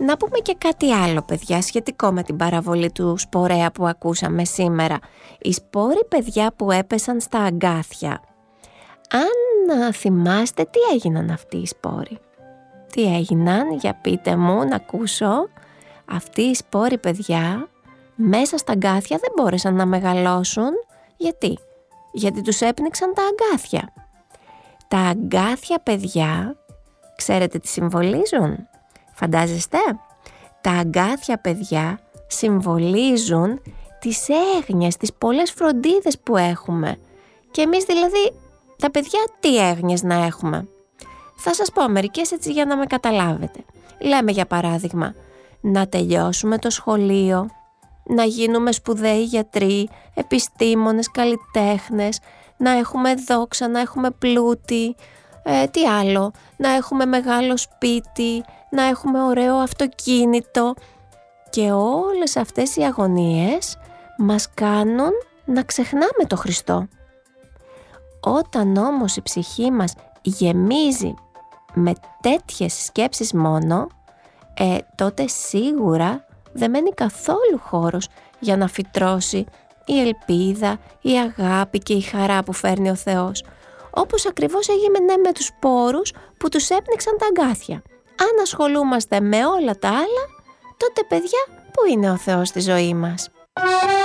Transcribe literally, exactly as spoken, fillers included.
Να πούμε και κάτι άλλο, παιδιά, σχετικό με την παραβολή του σπορέα που ακούσαμε σήμερα. Οι σπόροι, παιδιά, που έπεσαν στα αγκάθια. Αν θυμάστε, τι έγιναν αυτοί οι σπόροι? Τι έγιναν, για πείτε μου να ακούσω. Αυτοί οι σπόροι, παιδιά, μέσα στα αγκάθια δεν μπόρεσαν να μεγαλώσουν. Γιατί? Γιατί τους έπνιξαν τα αγκάθια. Τα αγκάθια, παιδιά, ξέρετε τι συμβολίζουν? Φαντάζεστε? Τα αγκάθια, παιδιά, συμβολίζουν τις έγνοιες, τις πολλές φροντίδες που έχουμε. Και εμείς δηλαδή, τα παιδιά, τι έγνοιες να έχουμε? Θα σας πω μερικές έτσι για να με καταλάβετε. Λέμε για παράδειγμα, να τελειώσουμε το σχολείο, να γίνουμε σπουδαίοι γιατροί, επιστήμονες, καλλιτέχνες, να έχουμε δόξα, να έχουμε πλούτη, ε, τι άλλο, να έχουμε μεγάλο σπίτι, να έχουμε ωραίο αυτοκίνητο. Και όλες αυτές οι αγωνίες μας κάνουν να ξεχνάμε το Χριστό. Όταν όμως η ψυχή μας γεμίζει με τέτοιες σκέψεις μόνο, ε, τότε σίγουρα δεν μένει καθόλου χώρος για να φυτρώσει η ελπίδα, η αγάπη και η χαρά που φέρνει ο Θεός. Όπως ακριβώς έγινε με τους σπόρους που τους έπνιξαν τα αγκάθια. Αν ασχολούμαστε με όλα τα άλλα, τότε, παιδιά, πού είναι ο Θεός στη ζωή μας?